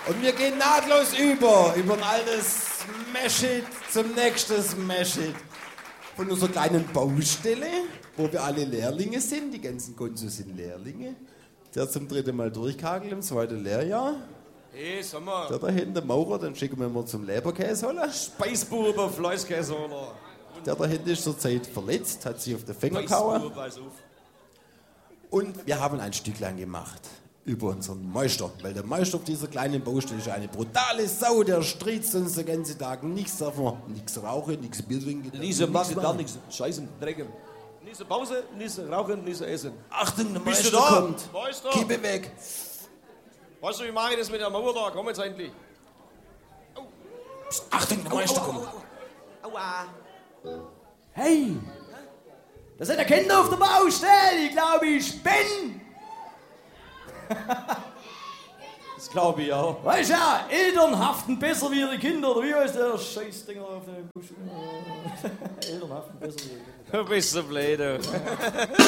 Und wir gehen nahtlos über ein altes Smash-Hit zum nächsten Smash-Hit. Von unserer kleinen Baustelle, wo wir alle Lehrlinge sind. Die ganzen Gonzos sind Lehrlinge. Der zum 3. Mal durchkagelt im 2. Lehrjahr. Hey, sag mal. Der da hinten, Maurer, den schicken wir mal zum Leberkäse holen. Speisbube, Fleischkäse oder... Der da hinten ist zurzeit verletzt, hat sich auf den Finger gehauen. Speisbube, pass auf. Und wir haben ein Stücklein gemacht über unseren Meister. Weil der Meister auf dieser kleinen Baustelle ist eine brutale Sau, der stritzt uns den ganzen Tag. Nichts davon, nichts rauchen, nichts Bier trinken. Niese machen, gar nichts. Scheißen, drecken. Niese Pause, niese rauchen, niese essen. Achtung, der Bist Meister du da? kommt. Meister? Kippe weg. Weißt du, wie mache ich das mit der Mauer da? Komm jetzt endlich. Psst, Achtung, der Meister kommt. Aua. Hey, da sind ja Kinder auf der Baustelle. Ich glaube, ich bin. Das glaube ich auch. Weißt du ja, Eltern haften besser wie ihre Kinder. Oder wie heißt der Scheißdinger auf dem Busch? Eltern haften besser wie ihre Kinder. Du bist so blöd.